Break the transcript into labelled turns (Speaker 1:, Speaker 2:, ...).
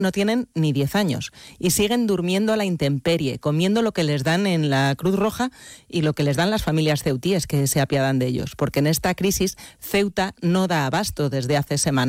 Speaker 1: no tienen ni 10 años y siguen durmiendo a la intemperie, comiendo lo que les dan en la Cruz Roja y lo que les dan las familias ceutíes que se apiadan de ellos, porque en esta crisis Ceuta no da abasto desde hace semanas.